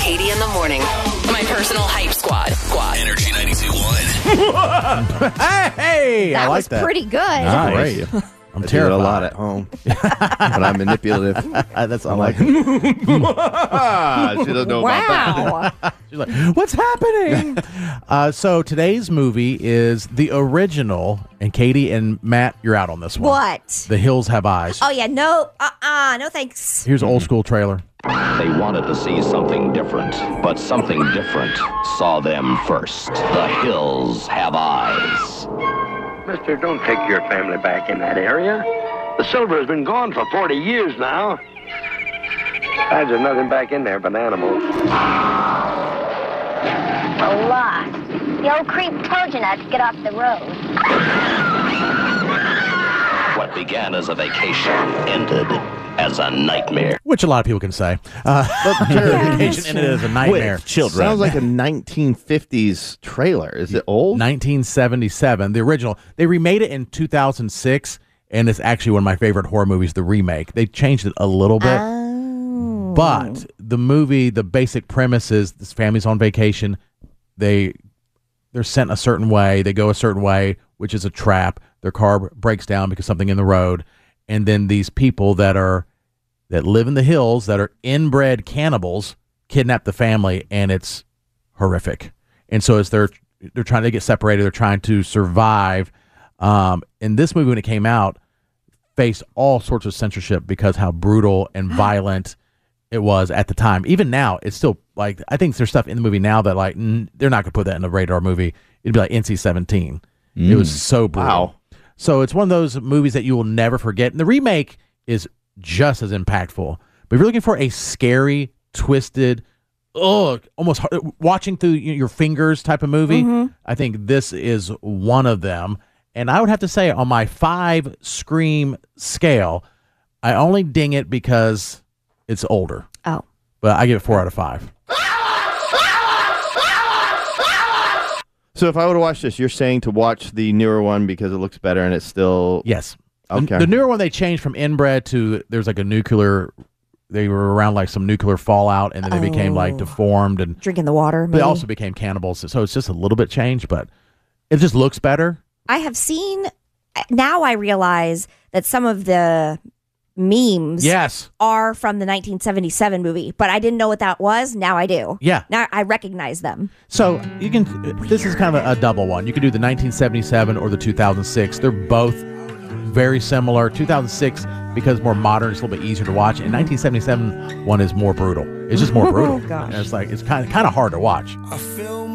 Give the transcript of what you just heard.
Katie in the morning. My personal hype squad. Energy 92.1. Hey, That I like was that. pretty good. Nice. Great. I'm I do it terrified. a lot at home, but I'm manipulative. That's I'm all like, like. she doesn't know about that. Wow. She's like, what's happening? So today's movie is the original, and Katie and Matt, you're out on this one. What? The Hills Have Eyes. Oh, yeah. No. No thanks. Here's an old school trailer. They wanted to see something different, but something different saw them first. The hills have eyes. Mister, don't take your family back in that area. The silver has been gone for 40 years now. Besides, there's nothing back in there but animals. We're lost. The old creep told you not to get off the road. What began as a vacation ended as a nightmare. Which a lot of people can say. Vacation ended as a nightmare. Children. Sounds like a 1950s trailer. Is it old? 1977, the original. They remade it in 2006, and it's actually one of my favorite horror movies, the remake. They changed it a little bit. But the movie, the basic premise is this family's on vacation. They're sent a certain way. They go a certain way, which is a trap. Their car breaks down because something in the road. And then these people that live in the hills, that are inbred cannibals, kidnap the family, and it's horrific. And so as they're trying to get separated, they're trying to survive. And this movie, when it came out, faced all sorts of censorship because how brutal and violent it was at the time. Even now, it's still like, I think there's stuff in the movie now that like they're not gonna put that in a rated R movie. It'd be like NC-17. It was so brutal. Wow. So it's one of those movies that you will never forget. And the remake is just as impactful. But if you're looking for a scary, twisted, almost watching through your fingers type of movie, I think this is one of them. And I would have to say on my 5 Scream scale, I only ding it because it's older. Oh. But I give it 4 out of 5. So if I would have watched this, you're saying to watch the newer one because it looks better and it's still... Yes. Okay. The newer one, they changed from inbred to there's like a nuclear... They were around like some nuclear fallout, and then they became like deformed. And Drinking the water, they maybe. also became cannibals. So it's just a little bit changed, but it just looks better. I have seen... Now I realize that some of the memes Yes. are from the 1977 movie, but I didn't know what that was. Now I do. Yeah. Now I recognize them. So you can. This is kind of a double one. You can do the 1977 or the 2006. They're both very similar. 2006 because more modern, it's a little bit easier to watch. And 1977 one is more brutal. It's just more brutal. Oh, gosh. And it's like it's kind of hard to watch.